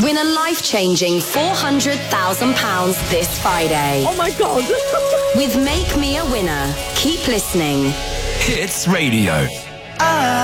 Win a life-changing £400,000 this Friday. Oh my God. With Make Me a Winner. Keep listening. Hits Radio.